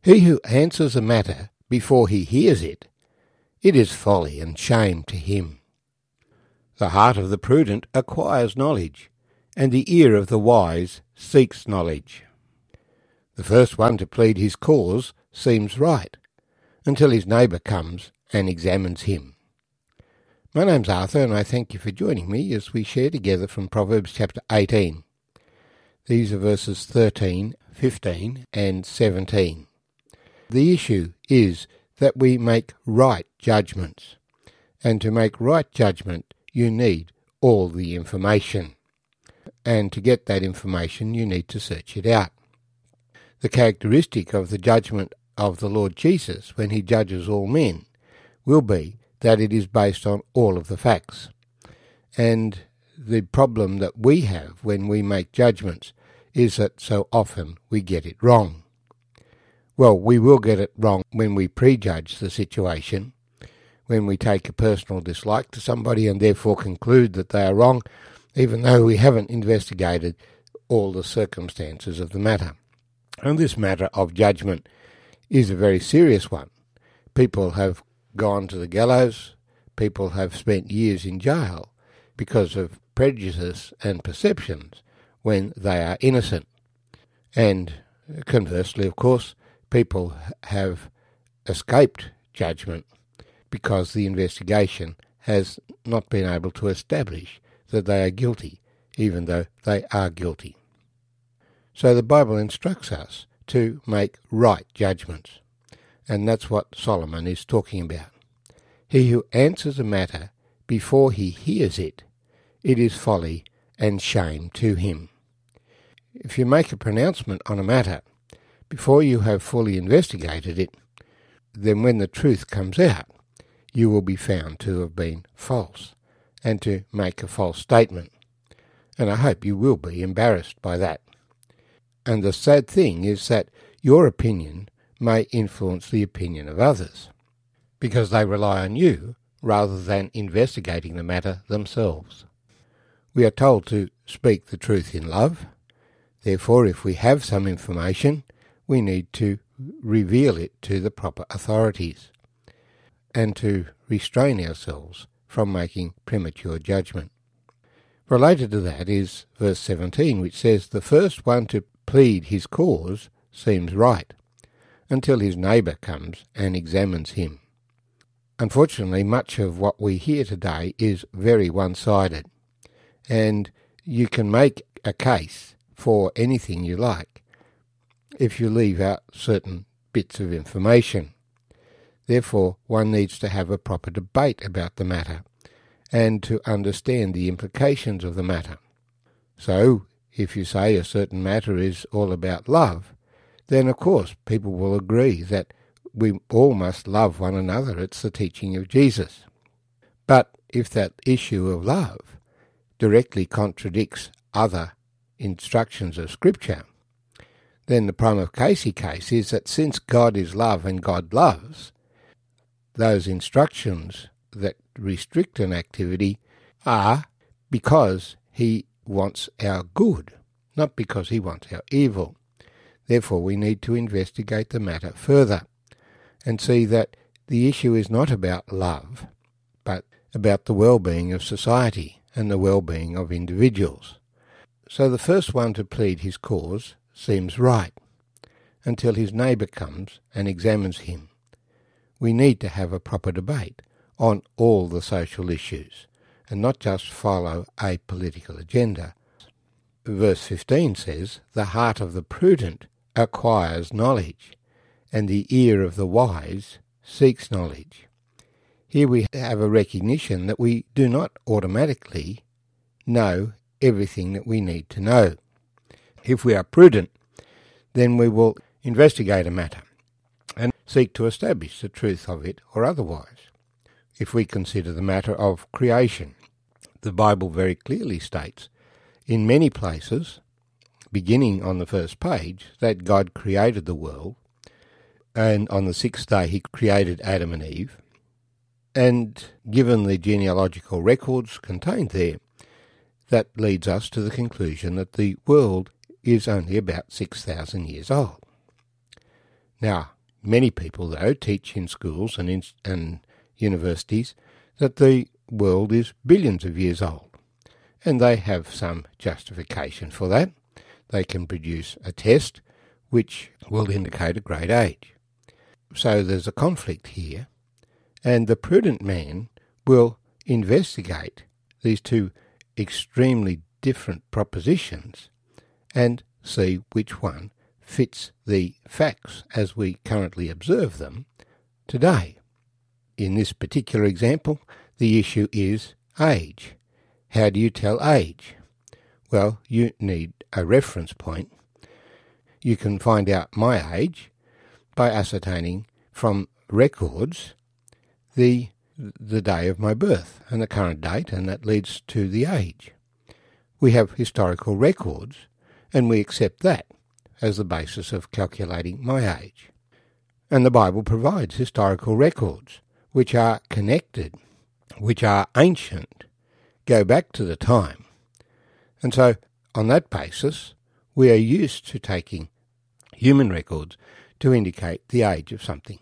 He who answers a matter before he hears it, it is folly and shame to him. The heart of the prudent acquires knowledge, and the ear of the wise seeks knowledge. The first one to plead his cause seems right, until his neighbour comes and examines him. My name's Arthur, and I thank you for joining me as we share together from Proverbs chapter 18. These are verses 13, 15 and 17. The issue is that we make right judgments, and to make right judgment you need all the information, and to get that information you need to search it out. The characteristic of the judgment of the Lord Jesus when he judges all men will be that it is based on all of the facts. And the problem that we have when we make judgments is that so often we get it wrong. Well, we will get it wrong when we prejudge the situation, when we take a personal dislike to somebody and therefore conclude that they are wrong, even though we haven't investigated all the circumstances of the matter. And this matter of judgment is a very serious one. People have gone to the gallows, people have spent years in jail because of prejudice and perceptions when they are innocent. And conversely, of course, people have escaped judgment because the investigation has not been able to establish that they are guilty, even though they are guilty. So the Bible instructs us to make right judgments, and that's what Solomon is talking about. He who answers a matter before he hears it, it is folly and shame to him. If you make a pronouncement on a matter before you have fully investigated it, then when the truth comes out, you will be found to have been false and to make a false statement. And I hope you will be embarrassed by that. And the sad thing is that your opinion may influence the opinion of others, because they rely on you rather than investigating the matter themselves. We are told to speak the truth in love. Therefore, if we have some information, we need to reveal it to the proper authorities and to restrain ourselves from making premature judgment. Related to that is verse 17, which says, "The first one to plead his cause seems right, until his neighbour comes and examines him." Unfortunately, much of what we hear today is very one-sided, and you can make a case for anything you like if you leave out certain bits of information. Therefore, one needs to have a proper debate about the matter and to understand the implications of the matter. So, if you say a certain matter is all about love, then of course people will agree that we all must love one another. It's the teaching of Jesus. But if that issue of love directly contradicts other instructions of Scripture, then the prima facie case is that since God is love and God loves, those instructions that restrict an activity are because he wants our good, not because he wants our evil. Therefore, we need to investigate the matter further and see that the issue is not about love, but about the well-being of society and the well-being of individuals. So the first one to plead his cause seems right, until his neighbour comes and examines him. We need to have a proper debate on all the social issues, and not just follow a political agenda. Verse 15 says, "The heart of the prudent acquires knowledge, and the ear of the wise seeks knowledge." Here we have a recognition that we do not automatically know everything that we need to know. If we are prudent, then we will investigate a matter and seek to establish the truth of it or otherwise. If we consider the matter of creation, the Bible very clearly states in many places, beginning on the first page, that God created the world, and on the sixth day he created Adam and Eve, and given the genealogical records contained there, that leads us to the conclusion that the world is only about 6,000 years old. Now, Many people, though, teach in schools and universities that the world is billions of years old, and they have some justification for that. They can produce a test which will indicate a great age. So there's a conflict here, and the prudent man will investigate these two extremely different propositions and see which one fits the facts as we currently observe them today. In this particular example, the issue is age. How do you tell age? Well, you need a reference point. You can find out my age by ascertaining from records the day of my birth and the current date, and that leads to the age. We have historical records, and we accept that as the basis of calculating my age. And the Bible provides historical records which are connected, which are ancient, go back to the time. And so, on that basis, we are used to taking human records to indicate the age of something.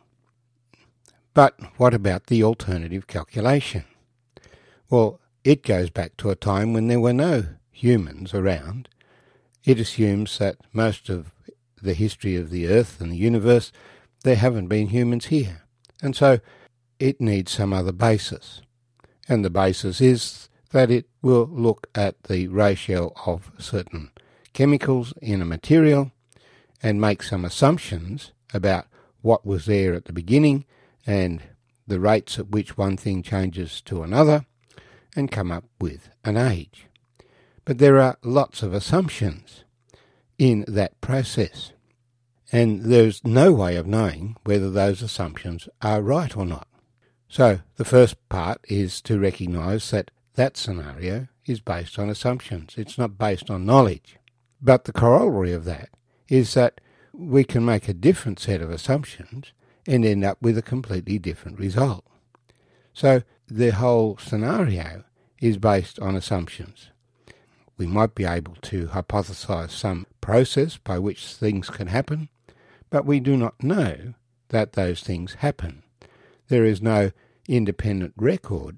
But what about the alternative calculation? Well, it goes back to a time when there were no humans around. It assumes that most of the history of the earth and the universe, there haven't been humans here. And so it needs some other basis. And the basis is that it will look at the ratio of certain chemicals in a material and make some assumptions about what was there at the beginning and the rates at which one thing changes to another, and come up with an age. But there are lots of assumptions in that process, and there's no way of knowing whether those assumptions are right or not. So the first part is to recognise that that scenario is based on assumptions. It's not based on knowledge. But the corollary of that is that we can make a different set of assumptions and end up with a completely different result. So the whole scenario is based on assumptions. We might be able to hypothesize some process by which things can happen, but we do not know that those things happen. There is no independent record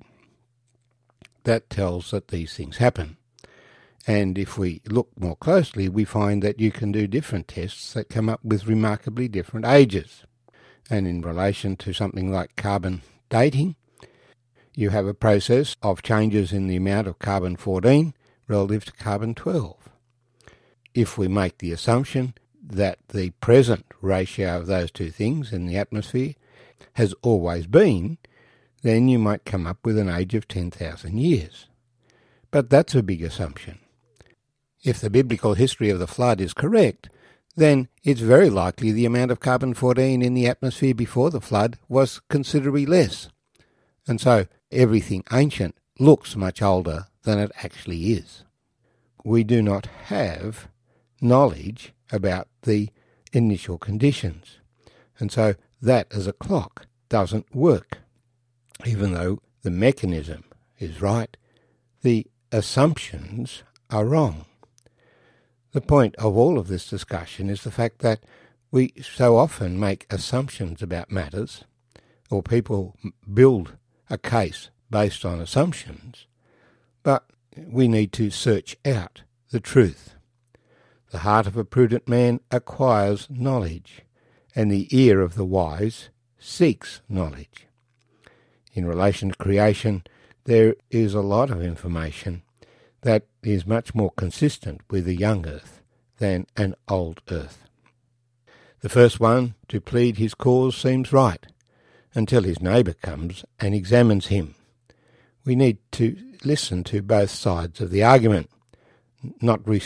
that tells that these things happen. And if we look more closely, we find that you can do different tests that come up with remarkably different ages. And in relation to something like carbon dating, you have a process of changes in the amount of carbon-14 relative to carbon-12. If we make the assumption that the present ratio of those two things in the atmosphere has always been, then you might come up with an age of 10,000 years. But that's a big assumption. If the biblical history of the flood is correct, then it's very likely the amount of carbon-14 in the atmosphere before the flood was considerably less. And so everything ancient looks much older than it actually is. We do not have knowledge about the initial conditions. And so that as a clock doesn't work. Even though the mechanism is right, the assumptions are wrong. The point of all of this discussion is the fact that we so often make assumptions about matters, or people build a case based on assumptions, but we need to search out the truth. The heart of a prudent man acquires knowledge, and the ear of the wise seeks knowledge. In relation to creation, there is a lot of information that is much more consistent with a young earth than an old earth. The first one to plead his cause seems right, until his neighbour comes and examines him. We need to listen to both sides of the argument, not be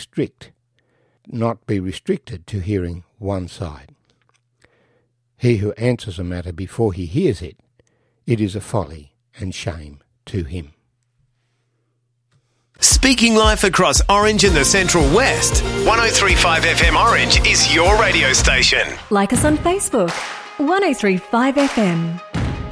restricted to hearing one side. He who answers a matter before he hears it, it is a folly and shame to him. Speaking life across Orange and the Central West, 103.5 FM Orange is your radio station. Like us on Facebook, 103.5 FM.